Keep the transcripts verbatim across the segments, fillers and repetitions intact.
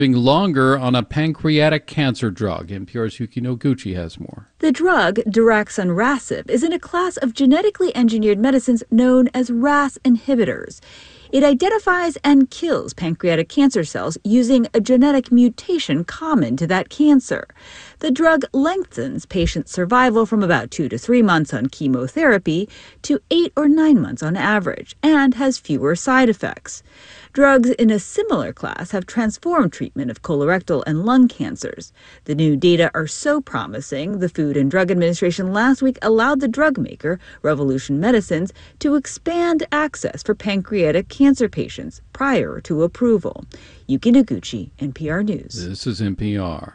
Being longer on a pancreatic cancer drug. N P R's Yuki Noguchi has more. The drug, daraxonrasib, is in a class of genetically engineered medicines known as R A S inhibitors. It identifies and kills pancreatic cancer cells using a genetic mutation common to that cancer. The drug lengthens patient survival from about two to three months on chemotherapy to eight or nine months on average, and has fewer side effects. Drugs in a similar class have transformed treatment of colorectal and lung cancers. The new data are so promising, the Food and Drug Administration last week allowed the drug maker, Revolution Medicines, to expand access for pancreatic cancer patients prior to approval. Yuki Noguchi, N P R News. This is N P R.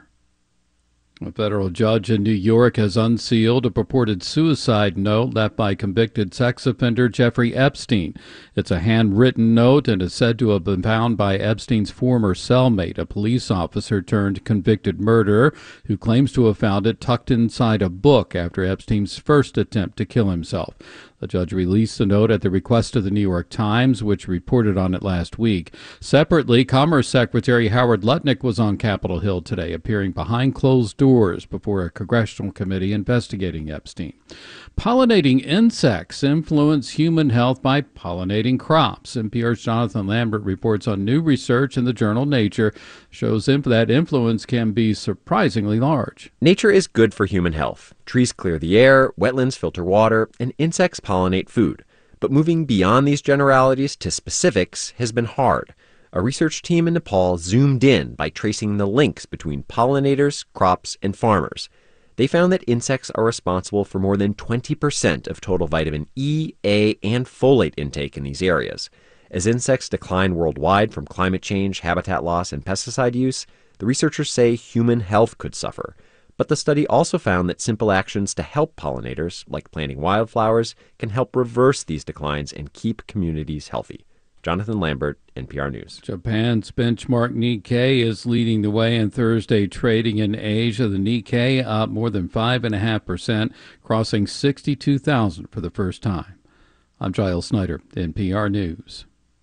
A federal judge in New York has unsealed a purported suicide note left by convicted sex offender Jeffrey Epstein. It's a handwritten note and is said to have been found by Epstein's former cellmate, a police officer turned convicted murderer, who claims to have found it tucked inside a book after Epstein's first attempt to kill himself. The judge released the note at the request of the New York Times, which reported on it last week. Separately, Commerce Secretary Howard Lutnick was on Capitol Hill today, appearing behind closed doors before a congressional committee investigating Epstein. Pollinating insects influence human health by pollinating crops. N P R's Jonathan Lambert reports on new research in the journal Nature shows that influence can be surprisingly large. Nature is good for human health. Trees clear the air, wetlands filter water, and insects pollinate food. But moving beyond these generalities to specifics has been hard. A research team in Nepal zoomed in by tracing the links between pollinators, crops, and farmers. They found that insects are responsible for more than twenty percent of total vitamin E, A, and folate intake in these areas. As insects decline worldwide from climate change, habitat loss, and pesticide use, the researchers say human health could suffer. But the study also found that simple actions to help pollinators, like planting wildflowers, can help reverse these declines and keep communities healthy. Jonathan Lambert, N P R News. Japan's benchmark Nikkei is leading the way in Thursday trading in Asia. The Nikkei up more than five point five percent, crossing sixty-two thousand for the first time. I'm Giles Snyder, N P R News.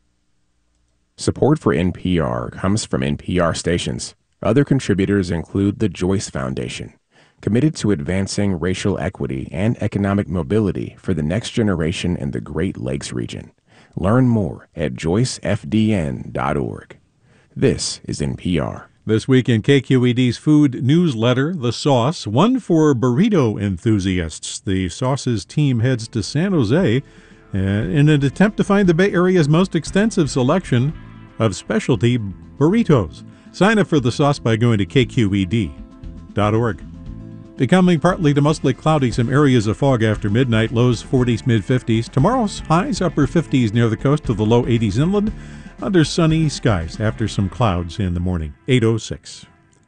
Support for N P R comes from N P R stations. Other contributors include the Joyce Foundation, committed to advancing racial equity and economic mobility for the next generation in the Great Lakes region. Learn more at joyce f d n dot org. This is N P R. This week in K Q E D's food newsletter, The Sauce, one for burrito enthusiasts. The Sauce's team heads to San Jose uh, in an attempt to find the Bay Area's most extensive selection of specialty burritos. Sign up for The Sauce by going to k q e d dot org. Becoming partly to mostly cloudy, some areas of fog after midnight, lows forties, mid-fifties. Tomorrow's highs upper fifties near the coast to the low eighties inland, under sunny skies after some clouds in the morning. eight oh six.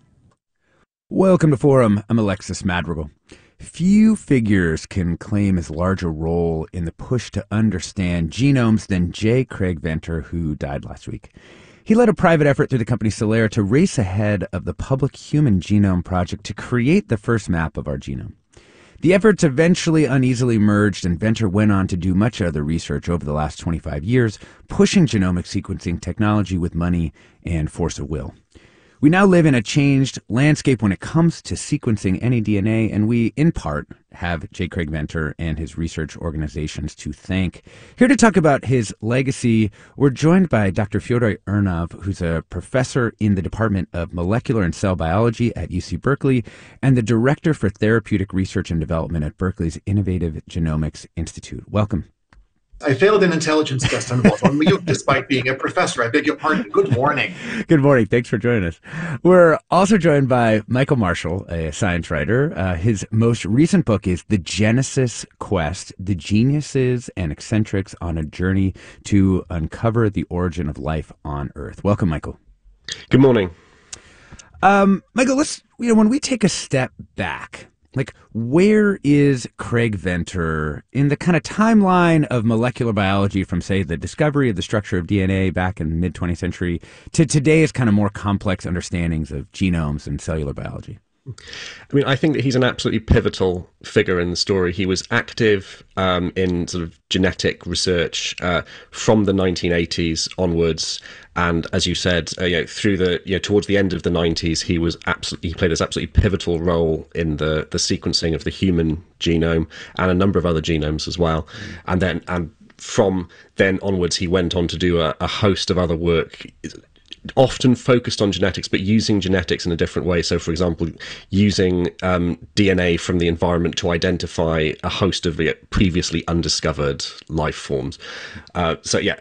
Welcome to Forum. I'm Alexis Madrigal. Few figures can claim as large a role in the push to understand genomes than J. Craig Venter, who died last week. He led a private effort through the company Celera to race ahead of the Public Human Genome Project to create the first map of our genome. The efforts eventually uneasily merged, and Venter went on to do much other research over the last twenty-five years, pushing genomic sequencing technology with money and force of will. We now live in a changed landscape when it comes to sequencing any D N A, and we, in part, have J. Craig Venter and his research organizations to thank. Here to talk about his legacy, we're joined by Doctor Fyodor Urnov, who's a professor in the Department of Molecular and Cell Biology at U C Berkeley and the Director for Therapeutic Research and Development at Berkeley's Innovative Genomics Institute. Welcome. I failed an intelligence test on both on you, despite being a professor. I beg your pardon. Good morning. Good morning. Thanks for joining us. We're also joined by Michael Marshall, a science writer. Uh, his most recent book is The Genesis Quest, The Geniuses and Eccentrics on a Journey to Uncover the Origin of Life on Earth. Welcome, Michael. Good morning. Um, Michael, let's, you know, when we take a step back, like, where is Craig Venter in the kind of timeline of molecular biology from, say, the discovery of the structure of D N A back in the mid-twentieth century to today's kind of more complex understandings of genomes and cellular biology? I mean, I think that he's an absolutely pivotal figure in the story. He was active um, in sort of genetic research uh, from the nineteen eighties onwards, and as you said, uh, you know, through the you know towards the end of the nineties, he was absolutely he played this absolutely pivotal role in the the sequencing of the human genome and a number of other genomes as well, mm. and then and from then onwards, he went on to do a, a host of other work, often focused on genetics, but using genetics in a different way. So, for example, using um, D N A from the environment to identify a host of previously undiscovered life forms. Uh, so, yeah,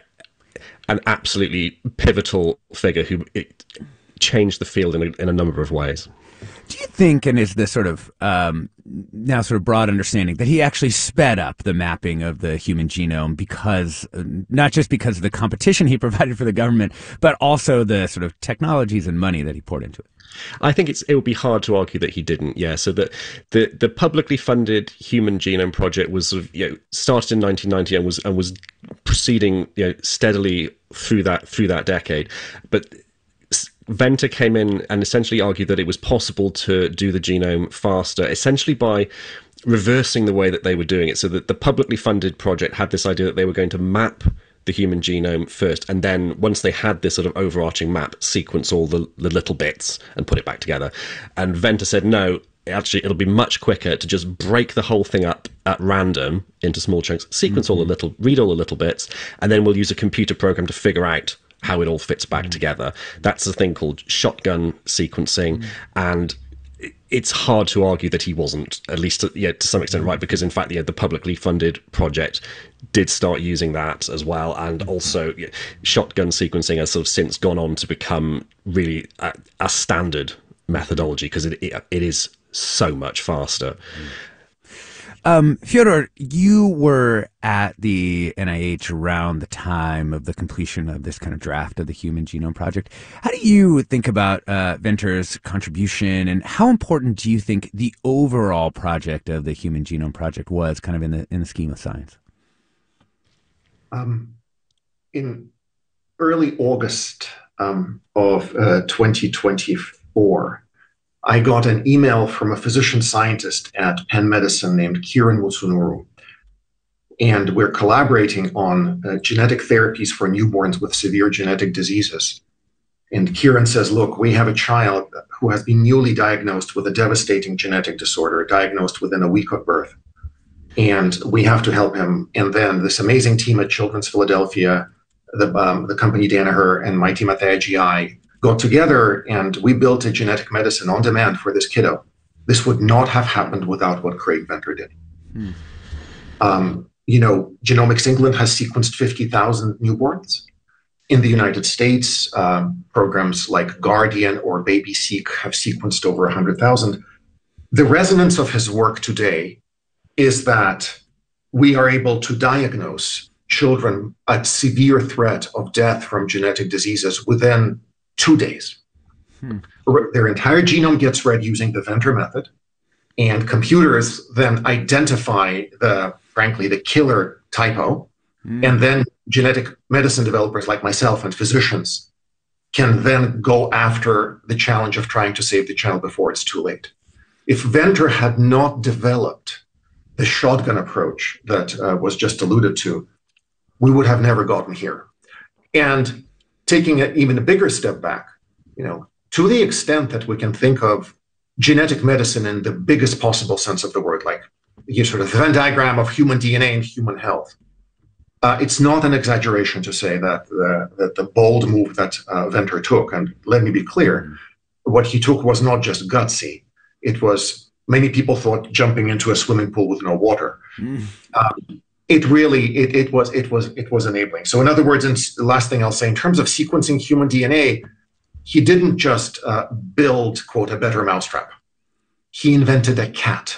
an absolutely pivotal figure who it changed the field in a, in a number of ways. Do you think, and is this sort of um, now sort of broad understanding, that he actually sped up the mapping of the human genome because, uh, not just because of the competition he provided for the government, but also the sort of technologies and money that he poured into it? I think it's it would be hard to argue that he didn't. Yeah, so that the the publicly funded Human Genome Project was sort of, you know, started in nineteen ninety and was and was proceeding, you know, steadily through that through that decade, but Venter came in and essentially argued that it was possible to do the genome faster, essentially by reversing the way that they were doing it. So that the publicly funded project had this idea that they were going to map the human genome first, and then once they had this sort of overarching map, sequence all the, the little bits and put it back together. And Venter said, no, actually, it'll be much quicker to just break the whole thing up at random into small chunks, sequence mm-hmm. all the little, read all the little bits, and then we'll use a computer program to figure out how it all fits back mm. together. That's a thing called shotgun sequencing, mm. and it's hard to argue that he wasn't, at least to, yeah, to some extent, right, because in fact, yeah, the publicly funded project did start using that as well, and also yeah, shotgun sequencing has sort of since gone on to become really a, a standard methodology because it, it it is so much faster. Mm. Um, Fyodor, you were at the N I H around the time of the completion of this kind of draft of the Human Genome Project. How do you think about uh, Venter's contribution, and how important do you think the overall project of the Human Genome Project was, kind of in the in the scheme of science? Um, in early August um, of uh, twenty twenty-four, I got an email from a physician scientist at Penn Medicine named Kiran Musunuru. And we're collaborating on uh, genetic therapies for newborns with severe genetic diseases. And Kiran says, look, we have a child who has been newly diagnosed with a devastating genetic disorder, diagnosed within a week of birth. And we have to help him. And then this amazing team at Children's Philadelphia, the, um, the company Danaher, and my team at the I G I got together, and we built a genetic medicine on demand for this kiddo. This would not have happened without what Craig Venter did. Hmm. Um, you know, Genomics England has sequenced fifty thousand newborns. In the United States, um, programs like Guardian or BabySeq have sequenced over one hundred thousand. The resonance of his work today is that we are able to diagnose children at severe threat of death from genetic diseases within two days. Hmm. Their entire genome gets read using the Venter method, and computers then identify the, frankly, the killer typo, hmm. and then genetic medicine developers like myself and physicians can then go after the challenge of trying to save the child before it's too late. If Venter had not developed the shotgun approach that uh, was just alluded to, we would have never gotten here. And taking it even a bigger step back, you know, to the extent that we can think of genetic medicine in the biggest possible sense of the word, like you sort of the Venn diagram of human D N A and human health, uh, it's not an exaggeration to say that the, that the bold move that uh, Venter took, and let me be clear, what he took was not just gutsy. It was, many people thought, jumping into a swimming pool with no water. Mm. Um, It really, it, it was, it was, it was enabling. So in other words, and the last thing I'll say, in terms of sequencing human D N A, he didn't just uh, build, quote, a better mousetrap. He invented a cat.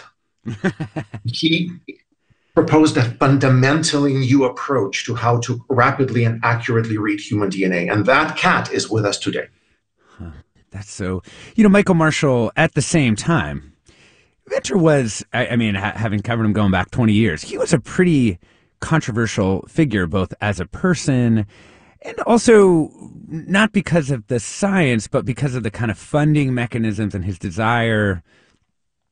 He proposed a fundamentally new approach to how to rapidly and accurately read human D N A. And that cat is with us today. Huh. That's so, you know, Michael Marshall, at the same time, Venter was, I, I mean, ha having covered him going back twenty years, he was a pretty controversial figure, both as a person and also not because of the science, but because of the kind of funding mechanisms and his desire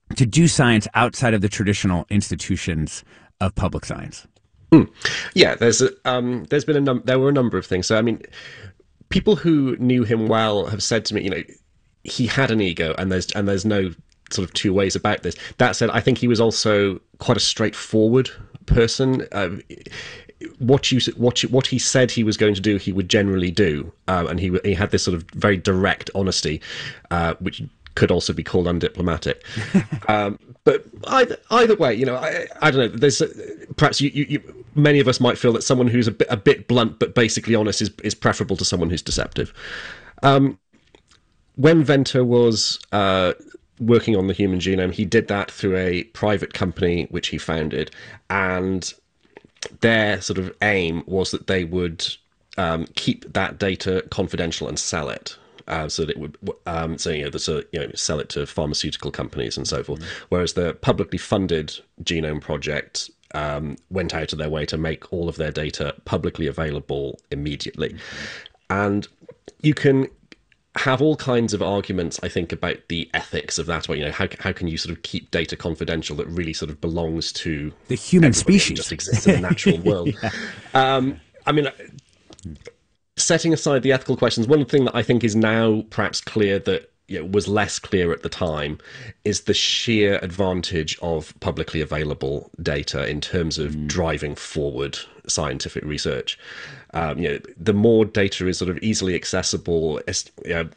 to do science outside of the traditional institutions of public science? Mm. Yeah, there's a, um, there's been a num- there were a number of things. So I mean, people who knew him well have said to me, you know, he had an ego, and there's and there's no sort of two ways about this. That said, I think he was also quite a straightforward person. Uh, what you what you, what he said he was going to do, he would generally do, um, and he he had this sort of very direct honesty, uh, which could also be called undiplomatic. um, but either either way, you know, I, I don't know. There's perhaps you, you, you many of us might feel that someone who's a bit a bit blunt but basically honest is is preferable to someone who's deceptive. Um, when Venter was uh, working on the human genome, he did that through a private company which he founded, and their sort of aim was that they would um, keep that data confidential and sell it. Uh, so that it would, um, so you know, that's a, you know, sell it to pharmaceutical companies and so forth. Mm-hmm. Whereas the publicly funded Genome Project um, went out of their way to make all of their data publicly available immediately. Mm-hmm. And you can have all kinds of arguments, I think, about the ethics of that. Or, you know, how how can you sort of keep data confidential that really sort of belongs to the human species, just exists in the natural world? yeah. um, I mean. Setting aside the ethical questions, one thing that I think is now perhaps clear that, you know, was less clear at the time is the sheer advantage of publicly available data in terms of mm. driving forward scientific research. Um, you know, the more data is sort of easily accessible, you know,